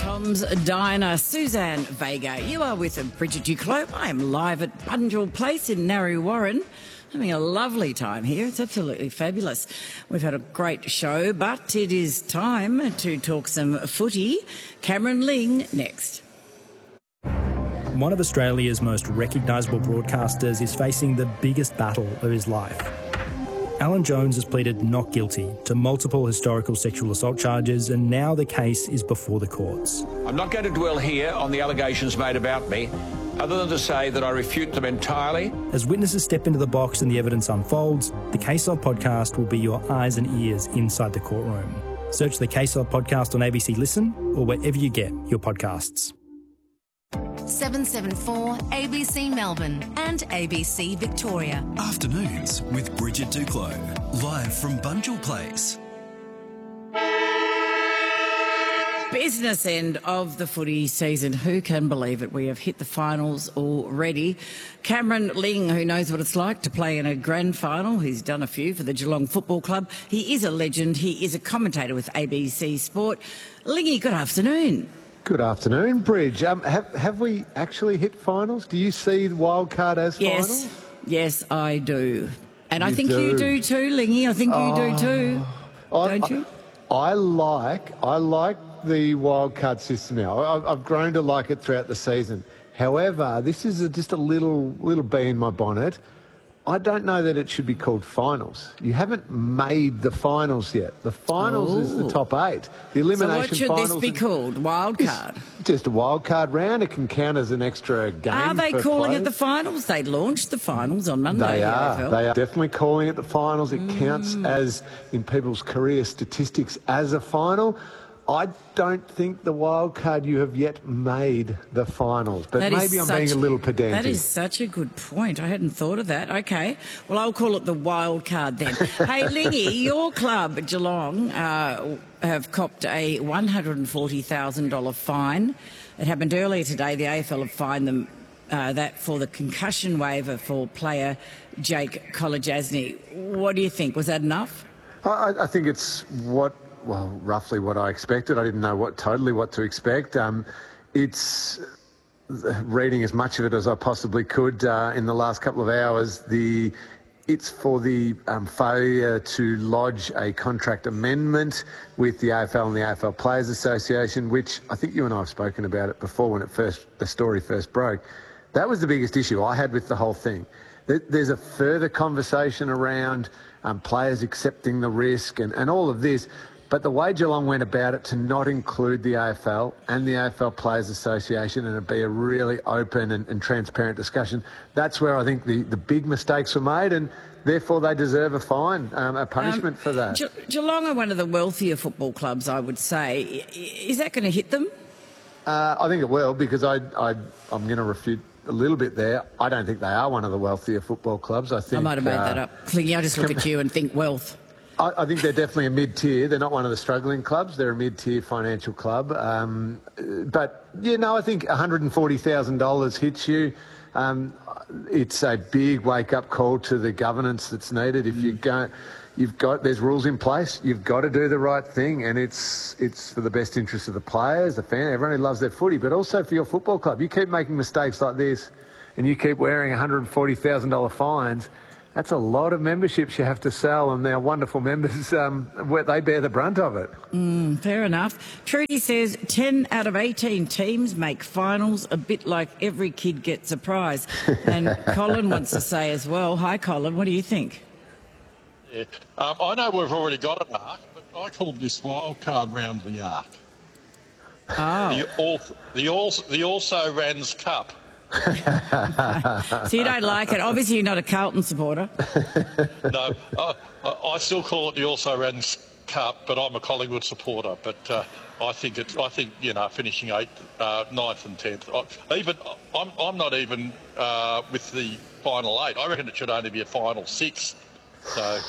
Tom's Diner. Suzanne Vega, you are with Bridget Duclos. I am live at Bunjil Place in Narre Warren. Having a lovely time here. It's absolutely fabulous. We've had a great show, but it is time to talk some footy. Cameron Ling next. One of Australia's most recognisable broadcasters is facing the biggest battle of his life. Alan Jones has pleaded not guilty to multiple historical sexual assault charges, and now the case is before the courts. I'm not going to dwell here on the allegations made about me, other than to say that I refute them entirely. As witnesses step into the box and the evidence unfolds, the Case Log podcast will be your eyes and ears inside the courtroom. Search the Case Log podcast on ABC Listen or wherever you get your podcasts. 774 ABC Melbourne and ABC Victoria. Afternoons with Bridget Duclos, live from Bunjil Place. Business end of the footy season. Who can believe it? We have hit the finals already. Cameron Ling, who knows what it's like to play in a grand final. He's done a few for the Geelong Football Club. He is a legend. He is a commentator with ABC Sport. Lingy, good afternoon. Good afternoon, Bridge. Have we actually hit finals? Do you see the wild card as finals? Yes, I do. And I think you do too, Lingy. I think you do too. Don't you? I like the wild card system now. I've grown to like it throughout the season. However, this is just a little bee in my bonnet. I don't know that it should be called finals. You haven't made the finals yet. The finals is the top 8. The elimination finals. So what should this be called? Wild card? Just a wild card round. It can count as an extra game. Are they calling it the finals? They launched the finals on Monday. They are. They are definitely calling it the finals. It counts as, in people's career statistics, as a final. I don't think the wild card, you have yet made the finals, but maybe I'm being a little pedantic. That is such a good point. I hadn't thought of that. Okay. Well, I'll call it the wild card then. Hey, Lingy, your club, Geelong, have copped a $140,000 fine. It happened earlier today. The AFL have fined them that for the concussion waiver for player Jake Kolodjasny. What do you think? Was that enough? I think it's roughly what I expected. I didn't know totally what to expect. It's reading as much of it as I possibly could in the last couple of hours. It's for the failure to lodge a contract amendment with the AFL and the AFL Players Association, which I think you and I have spoken about it before when the story first broke. That was the biggest issue I had with the whole thing. There's a further conversation around players accepting the risk and all of this. But the way Geelong went about it to not include the AFL and the AFL Players Association and it be a really open and transparent discussion, that's where I think the big mistakes were made, and therefore they deserve a fine, a punishment for that. Geelong are one of the wealthier football clubs, I would say. Is that going to hit them? I think it will, because I'm going to refute a little bit there. I don't think they are one of the wealthier football clubs. I think I might have made that up. I just look at you and think wealth. I think they're definitely a mid-tier. They're not one of the struggling clubs. They're a mid-tier financial club. But, I think $140,000 hits you. It's a big wake-up call to the governance that's needed. If there's rules in place. You've got to do the right thing, and it's for the best interest of the players, the fan, everyone who loves their footy, but also for your football club. You keep making mistakes like this, and you keep wearing $140,000 fines. That's a lot of memberships you have to sell, and our wonderful members, they bear the brunt of it. Fair enough. Trudy says 10 out of 18 teams make finals, a bit like every kid gets a prize. And Colin wants to say as well. Hi, Colin. What do you think? Yeah. I know we've already got an arc, but I call this wild card round the arc. Oh. The also-rans cup. So you don't like it. Obviously, you're not a Carlton supporter. No, I still call it the also-rans cup, but I'm a Collingwood supporter. But I think finishing 8th, 9th, and 10th. I'm not even with the final 8. I reckon it should only be a final 6. So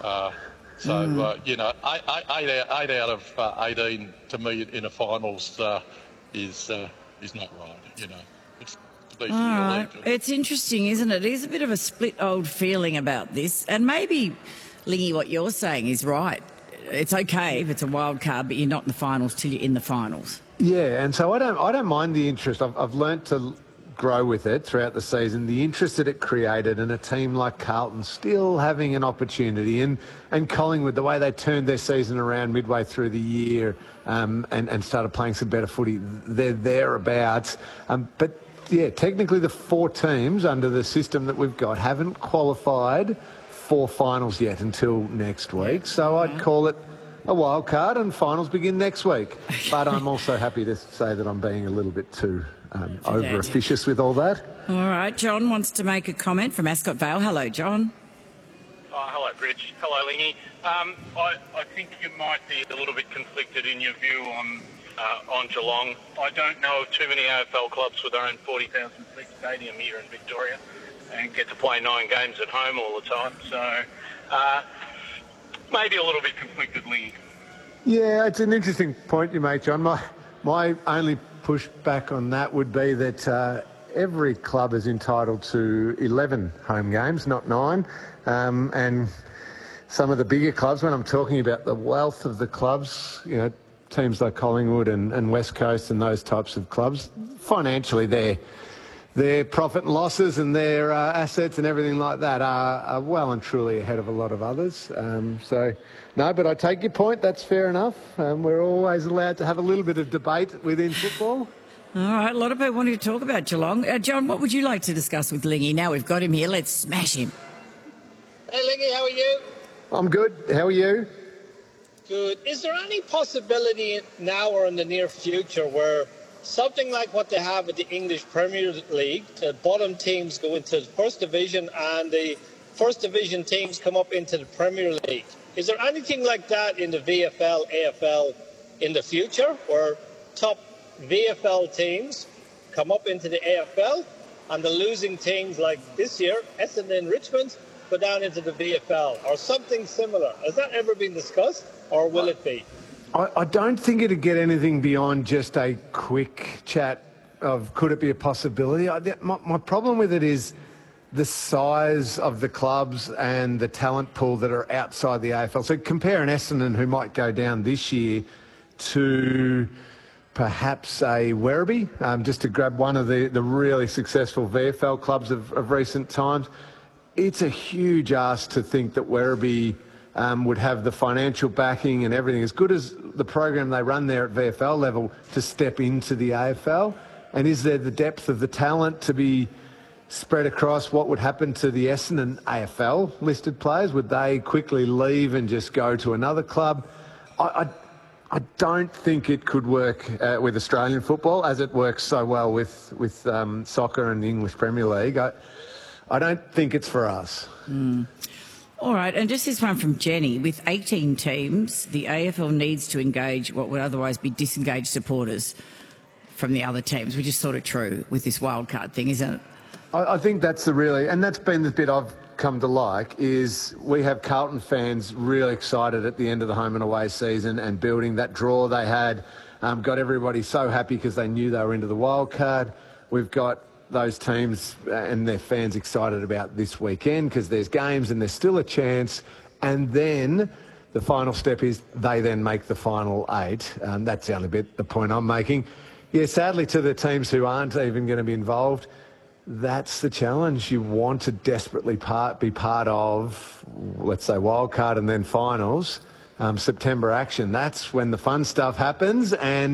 8 out of 18 to me in a finals is not right. All right. It's interesting, isn't it? It is a bit of a split old feeling about this. And maybe, Lingy, what you're saying is right. it's okay if it's a wild card, but you're not in the finals till you're in the finals. Yeah, and so I don't mind the interest. I've learnt to grow with it throughout the season. The interest that it created, and a team like Carlton still having an opportunity, and Collingwood, the way they turned their season around midway through the year, and started playing some better footy. They're thereabouts. But yeah, technically the 4 teams under the system that we've got haven't qualified for finals yet until next week. So I'd call it a wild card, and finals begin next week. But I'm also happy to say that I'm being a little bit too over-officious with all that. All right, John wants to make a comment from Ascot Vale. Hello, John. Hello, Bridge. Hello, Lingy. I think you might be a little bit conflicted in your view on Geelong. I don't know of too many AFL clubs with their own 40,000-seat stadium here in Victoria and get to play 9 games at home all the time. So maybe a little bit conflicted, Lingy. Yeah, it's an interesting point you make, John. My only pushback on that would be that every club is entitled to 11 home games, not 9. And some of the bigger clubs, when I'm talking about the wealth of the clubs, you know, teams like Collingwood and West Coast and those types of clubs, financially their profit and losses and their assets and everything like that are well and truly ahead of a lot of others. So, no, but I take your point. That's fair enough. We're always allowed to have a little bit of debate within football. All right, a lot of people wanted to talk about Geelong. John, what would you like to discuss with Lingy? Now we've got him here, let's smash him. Hey, Lingy, how are you? I'm good. How are you? Good. Is there any possibility now or in the near future where something like what they have at the English Premier League, the bottom teams go into the First Division and the First Division teams come up into the Premier League? Is there anything like that in the VFL, AFL in the future, where top VFL teams come up into the AFL and the losing teams like this year, Essendon and Richmond, go down into the VFL or something similar? Has that ever been discussed, or will it be? I don't think it'd get anything beyond just a quick chat of could it be a possibility. My problem with it is the size of the clubs and the talent pool that are outside the AFL. So compare an Essendon who might go down this year to perhaps a Werribee, just to grab one of the really successful VFL clubs of recent times. It's a huge ask to think that Werribee would have the financial backing and everything, as good as the program they run there at VFL level, to step into the AFL. And is there the depth of the talent to be spread across? What would happen to the Essendon AFL listed players? Would they quickly leave and just go to another club? I don't think it could work with Australian football as it works so well with soccer and the English Premier League. I don't think it's for us. All right, and just this one from Jenny. With 18 teams, the AFL needs to engage what would otherwise be disengaged supporters from the other teams, which is sort of true with this wildcard thing, isn't it? I think that's and that's been the bit I've come to like, is we have Carlton fans really excited at the end of the home and away season and building that draw they had. Got everybody so happy because they knew they were into the wildcard. We've got those teams and their fans excited about this weekend because there's games and there's still a chance. And then the final step is they then make the final 8. That's the only bit, the point I'm making. Yeah, sadly to the teams who aren't even going to be involved, that's the challenge. You want to desperately be part of, let's say, wildcard and then finals, September action. That's when the fun stuff happens. And